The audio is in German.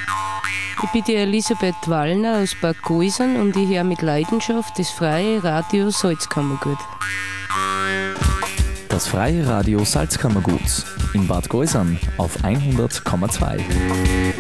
Ich bin die Elisabeth Wallner aus Bad Goisern und ich höre mit Leidenschaft das freie Radio Salzkammergut. Das freie Radio Salzkammergut in Bad Goisern auf 100,2.